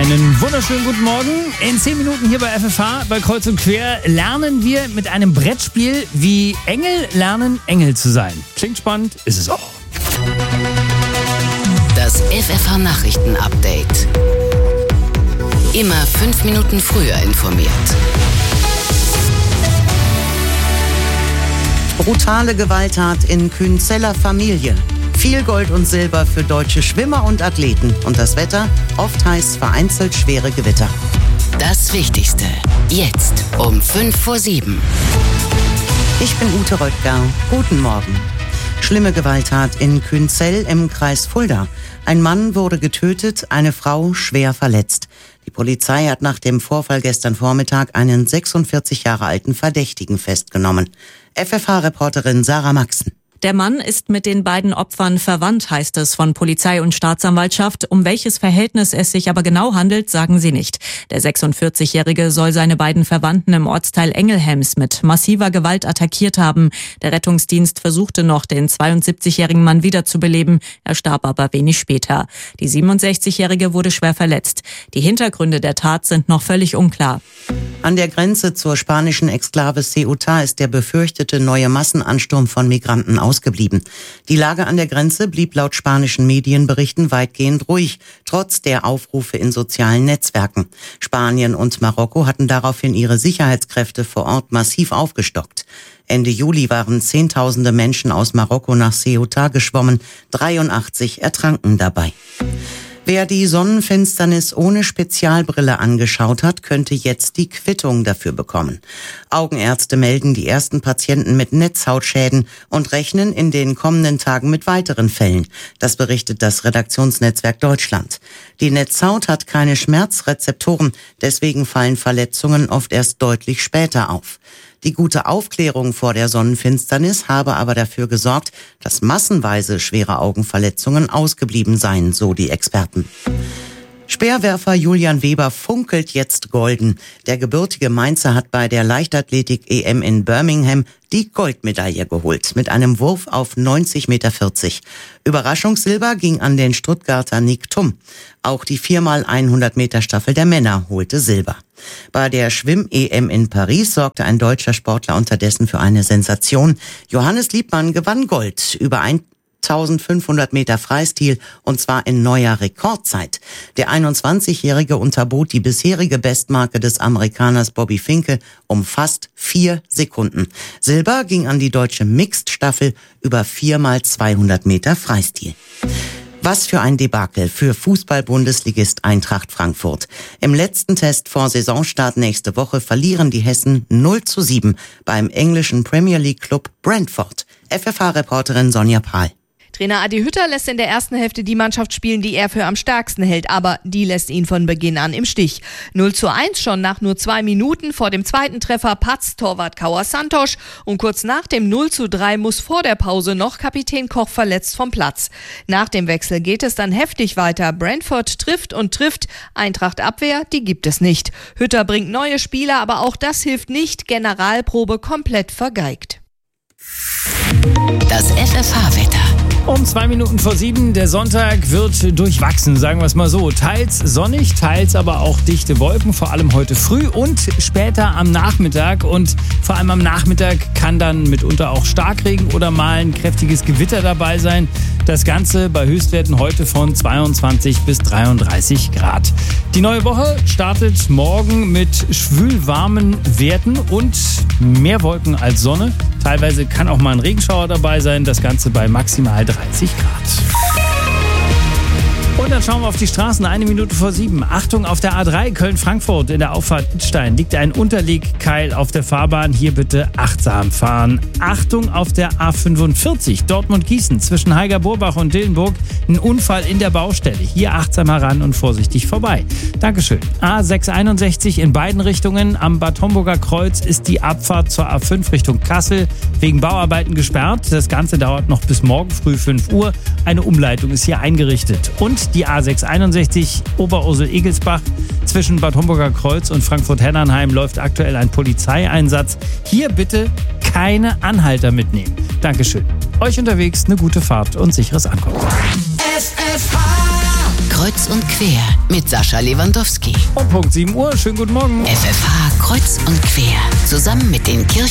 Einen wunderschönen guten Morgen. In 10 Minuten hier bei FFH, bei Kreuz und Quer, lernen wir mit einem Brettspiel, wie Engel lernen, Engel zu sein. Klingt spannend, ist es auch. Das FFH-Nachrichten-Update. Immer 5 Minuten früher informiert. Brutale Gewalttat in Künzeller Familie. Viel Gold und Silber für deutsche Schwimmer und Athleten. Und das Wetter? Oft heißt vereinzelt schwere Gewitter. Das Wichtigste. Jetzt um 6:55. Ich bin Ute Röttger. Guten Morgen. Schlimme Gewalttat in Künzell im Kreis Fulda. Ein Mann wurde getötet, eine Frau schwer verletzt. Die Polizei hat nach dem Vorfall gestern Vormittag einen 46 Jahre alten Verdächtigen festgenommen. FFH-Reporterin Sarah Maxen. Der Mann ist mit den beiden Opfern verwandt, heißt es von Polizei und Staatsanwaltschaft. Um welches Verhältnis es sich aber genau handelt, sagen sie nicht. Der 46-Jährige soll seine beiden Verwandten im Ortsteil Engelhems mit massiver Gewalt attackiert haben. Der Rettungsdienst versuchte noch, den 72-jährigen Mann wiederzubeleben. Er starb aber wenig später. Die 67-Jährige wurde schwer verletzt. Die Hintergründe der Tat sind noch völlig unklar. An der Grenze zur spanischen Exklave Ceuta ist der befürchtete neue Massenansturm von Migranten ausgeblieben. Die Lage an der Grenze blieb laut spanischen Medienberichten weitgehend ruhig, trotz der Aufrufe in sozialen Netzwerken. Spanien und Marokko hatten daraufhin ihre Sicherheitskräfte vor Ort massiv aufgestockt. Ende Juli waren Zehntausende Menschen aus Marokko nach Ceuta geschwommen, 83 ertranken dabei. Wer die Sonnenfinsternis ohne Spezialbrille angeschaut hat, könnte jetzt die Quittung dafür bekommen. Augenärzte melden die ersten Patienten mit Netzhautschäden und rechnen in den kommenden Tagen mit weiteren Fällen. Das berichtet das Redaktionsnetzwerk Deutschland. Die Netzhaut hat keine Schmerzrezeptoren, deswegen fallen Verletzungen oft erst deutlich später auf. Die gute Aufklärung vor der Sonnenfinsternis habe aber dafür gesorgt, dass massenweise schwere Augenverletzungen ausgeblieben seien, so die Experten. Speerwerfer Julian Weber funkelt jetzt golden. Der gebürtige Mainzer hat bei der Leichtathletik-EM in Birmingham die Goldmedaille geholt, mit einem Wurf auf 90,40 Meter. Überraschungssilber ging an den Stuttgarter Nick Thum. Auch die 4x100 Meter Staffel der Männer holte Silber. Bei der Schwimm-EM in Paris sorgte ein deutscher Sportler unterdessen für eine Sensation. Johannes Liebmann gewann Gold über 1500 Meter Freistil und zwar in neuer Rekordzeit. Der 21-Jährige unterbot die bisherige Bestmarke des Amerikaners Bobby Finke um fast 4 Sekunden. Silber ging an die deutsche Mixed-Staffel über 4x200 Meter Freistil. Was für ein Debakel für Fußball-Bundesligist Eintracht Frankfurt. Im letzten Test vor Saisonstart nächste Woche verlieren die Hessen 0:7 beim englischen Premier League Club Brentford. FFH-Reporterin Sonja Pahl. Trainer Adi Hütter lässt in der ersten Hälfte die Mannschaft spielen, die er für am stärksten hält, aber die lässt ihn von Beginn an im Stich. 0:1 schon nach nur 2 Minuten, vor dem zweiten Treffer patzt Torwart Kauer Santos und kurz nach dem 0:3 muss vor der Pause noch Kapitän Koch verletzt vom Platz. Nach dem Wechsel geht es dann heftig weiter. Brentford trifft und trifft, Eintracht Abwehr, die gibt es nicht. Hütter bringt neue Spieler, aber auch das hilft nicht, Generalprobe komplett vergeigt. Das FFH-Wetter. Um 7:02, der Sonntag wird durchwachsen, sagen wir es mal so. Teils sonnig, teils aber auch dichte Wolken, vor allem heute früh und später am Nachmittag. Und vor allem am Nachmittag kann dann mitunter auch Starkregen oder mal ein kräftiges Gewitter dabei sein. Das Ganze bei Höchstwerten heute von 22 bis 33 Grad. Die neue Woche startet morgen mit schwülwarmen Werten und mehr Wolken als Sonne. Teilweise kann auch mal ein Regenschauer dabei sein, das Ganze bei maximal 30 Grad. Und dann schauen wir auf die Straßen, 7:01. Achtung, auf der A3 Köln-Frankfurt in der Auffahrt Idstein liegt ein Unterlegkeil auf der Fahrbahn. Hier bitte achtsam fahren. Achtung, auf der A45 Dortmund-Gießen zwischen Heiger-Burbach und Dillenburg ein Unfall in der Baustelle. Hier achtsam heran und vorsichtig vorbei. Dankeschön. A661 in beiden Richtungen. Am Bad Homburger Kreuz ist die Abfahrt zur A5 Richtung Kassel wegen Bauarbeiten gesperrt. Das Ganze dauert noch bis morgen früh 5 Uhr. Eine Umleitung ist hier eingerichtet. Und die A661 Oberursel-Egelsbach zwischen Bad Homburger Kreuz und Frankfurt-Hennernheim läuft aktuell ein Polizeieinsatz. Hier bitte keine Anhalter mitnehmen. Dankeschön. Euch unterwegs eine gute Fahrt und sicheres Ankommen. FFH Kreuz und Quer mit Sascha Lewandowski. Um Punkt 7 Uhr. Schönen guten Morgen. FFH Kreuz und Quer. Zusammen mit den Kirchen